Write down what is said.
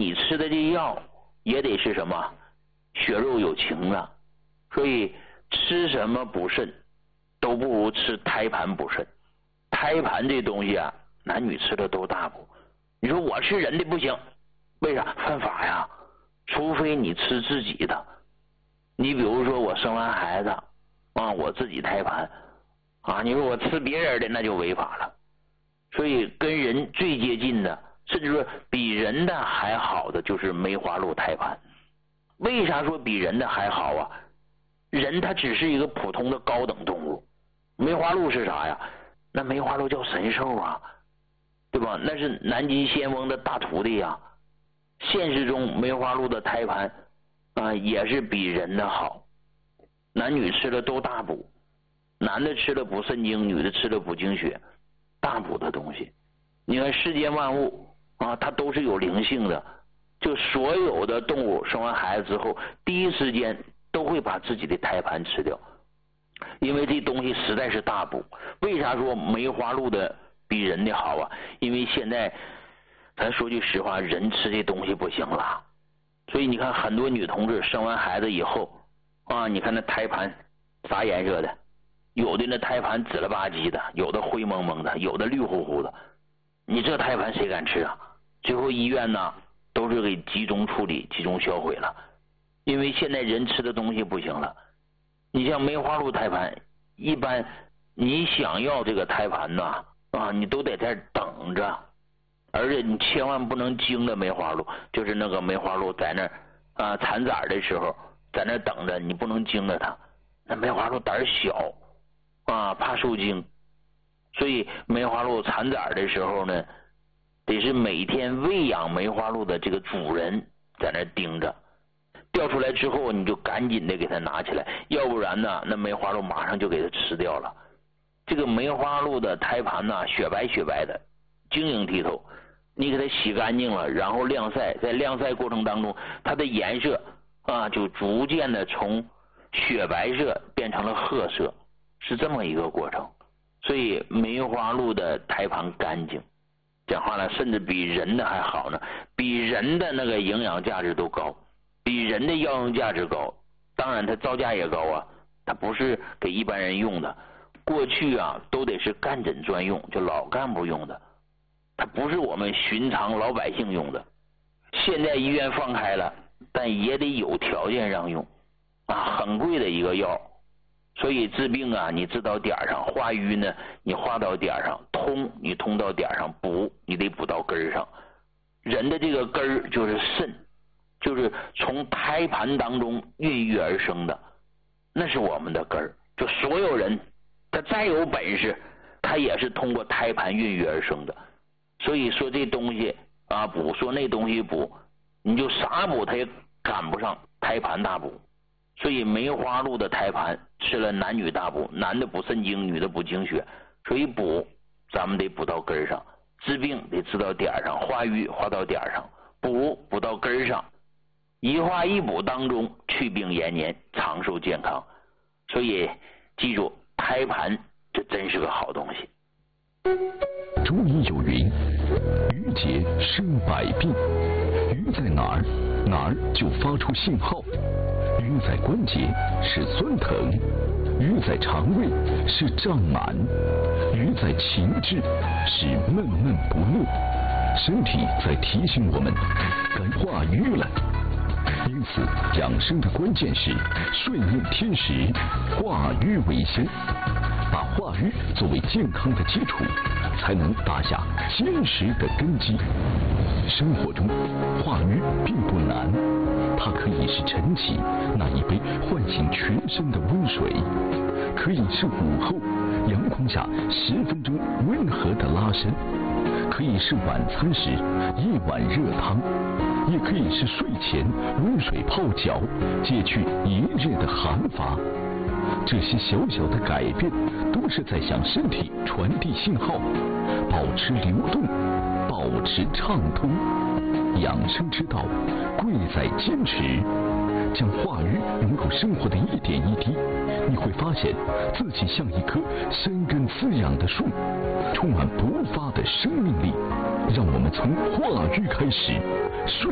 你吃的这药也得是什么血肉有情啊。所以吃什么补肾都不如吃胎盘补肾。胎盘这东西啊，男女吃的都大补。你说我吃人的不行，为啥？犯法呀。除非你吃自己的。你比如说我生完孩子啊，我自己胎盘啊，你说我吃别人的那就违法了。所以跟人最接近的，甚至说比人的还好的就是梅花鹿胎盘。为啥说比人的还好啊？人它只是一个普通的高等动物，梅花鹿是啥呀？那梅花鹿叫神兽啊，对吧？那是南极仙翁的大徒弟啊。现实中梅花鹿的胎盘啊也是比人的好。男女吃的都大补，男的吃的补肾精，女的吃的补精血，大补的东西。你看世间万物啊，它都是有灵性的。就所有的动物生完孩子之后，第一时间都会把自己的胎盘吃掉，因为这东西实在是大补。为啥说梅花鹿的比人的好啊？因为现在咱说句实话，人吃这东西不行了。所以你看很多女同志生完孩子以后啊，你看那胎盘啥颜色的？有的那胎盘紫了吧唧的，有的灰蒙蒙的，有的绿乎乎的。你这胎盘谁敢吃啊？最后医院呢都是给集中处理、集中销毁了。因为现在人吃的东西不行了。你像梅花鹿胎盘，一般你想要这个胎盘呢啊，你都得在等着。而且你千万不能惊着梅花鹿，就是那个梅花鹿在那啊产崽的时候，在那等着，你不能惊着它。那梅花鹿胆小啊，怕受惊，所以梅花鹿产崽的时候呢，得是每天喂养梅花鹿的这个主人在那盯着，掉出来之后你就赶紧的给它拿起来，要不然呢，那梅花鹿马上就给它吃掉了。这个梅花鹿的胎盘呢，雪白雪白的，晶莹剔透。你给它洗干净了，然后晾晒，在晾晒过程当中，它的颜色啊就逐渐的从雪白色变成了褐色，是这么一个过程。所以梅花鹿的胎盘干净，讲话了，甚至比人的还好呢，比人的那个营养价值都高，比人的药用价值高。当然它造价也高啊，它不是给一般人用的。过去啊都得是干诊专用，就老干部用的，它不是我们寻常老百姓用的。现在医院放开了，但也得有条件让用啊，很贵的一个药。所以治病啊，你治到点上，化瘀呢你化到点上，通你通到点上，补你得补到根上。人的这个根儿就是肾，就是从胎盘当中孕育而生的，那是我们的根儿。就所有人他再有本事，他也是通过胎盘孕育而生的。所以说这东西啊补，说那东西补，你就啥补它也赶不上胎盘大补。所以梅花鹿的胎盘吃了男女大补，男的补肾精，女的补精血。所以补咱们得补到根上，治病得治到点上，化瘀化到点上，补到根上，一化一补当中去病延年，长寿健康。所以记住，胎盘这真是个好东西。 中医有云，瘀结生百病，瘀在哪儿，哪儿就发出信号。瘀在关节是酸疼，瘀在肠胃是胀满，瘀在情志是闷闷不乐。身体在提醒我们该化瘀了。因此养生的关键是顺应天时，化瘀为先。把化瘀作为健康的基础，才能打下坚实的根基。生活中化瘀并不难，它可以是晨起那一杯唤醒全身的温水，可以是午后阳光下10分钟温和的拉伸，可以是晚餐时一碗热汤，也可以是睡前温水泡脚，解去一日的寒乏。这些小小的改变都是在向身体传递信号，保持流动，保持畅通。养生之道贵在坚持，将化瘀融入生活的一点一滴，你会发现自己像一棵生根滋养的树，充满勃发的生命力。让我们从化瘀开始。